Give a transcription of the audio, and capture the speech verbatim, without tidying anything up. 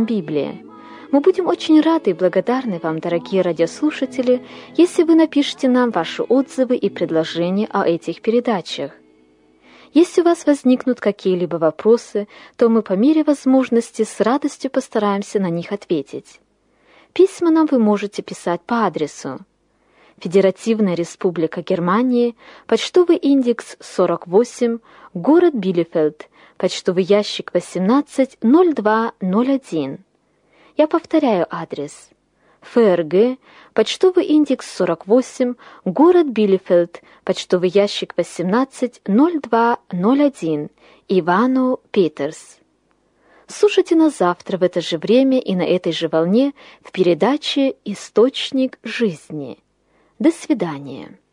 изучением Библии. Мы будем очень рады и благодарны вам, дорогие радиослушатели, если вы напишите нам ваши отзывы и предложения о этих передачах. Если у вас возникнут какие-либо вопросы, то мы по мере возможности с радостью постараемся на них ответить. Письма нам вы можете писать по адресу: Федеративная Республика Германия, почтовый индекс сорок восемь, город Билефельд, почтовый ящик восемнадцать ноль два ноль один. Я повторяю адрес: ФРГ, почтовый индекс сорок восемь, город Билефельд, почтовый ящик восемнадцать ноль два ноль один, Ивано Петерс. Слушайте нас завтра в это же время и на этой же волне в передаче «Источник жизни». До свидания.